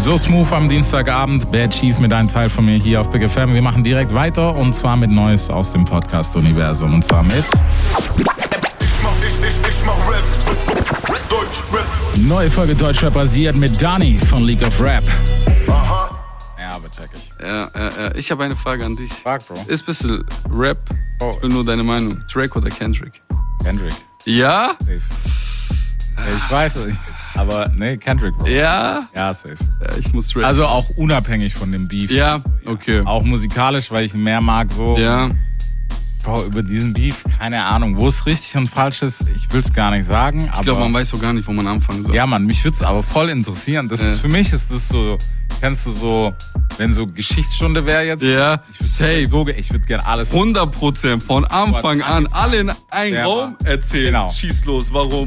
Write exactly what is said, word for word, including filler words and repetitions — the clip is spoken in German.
So smooth am Dienstagabend. Bad Chief mit einem Teil von mir hier auf Big F M. Wir machen direkt weiter und zwar mit Neues aus dem Podcast-Universum. Und zwar mit... Ich mach, ich, ich, ich mach Rap. Deutsch Rap. Neue Folge Deutschrap basiert mit Dani von League of Rap. Aha. Ja, aber check ich. Ja, ja, ja. Ich habe eine Frage an dich. Frag, Bro. Ist ein bisschen Rap. Oh. Ich will nur deine Meinung. Drake oder Kendrick? Kendrick. Ja? Safe. Ja, ich weiß es nicht. Aber nee, Kendrick, Bro. Ja? Ja, safe. Ja, ich muss Drake. Also auch unabhängig von dem Beef. Ja? Okay. Auch musikalisch, weil ich ihn mehr mag, so. Ja. Bro, über diesen Beef, keine Ahnung, wo es richtig und falsch ist, ich will es gar nicht sagen. Ich glaube, man weiß so gar nicht, wo man anfangen soll. Ja, Mann, mich würde es aber voll interessieren. Das Ja. ist, für mich ist das so, kennst du so, wenn so Geschichtsstunde wäre jetzt? Ja, ich würd, safe. So, ich würde gerne alles... hundert Prozent von Anfang an alle in einen Ja, Raum Mann. erzählen. Genau. Schieß los, warum?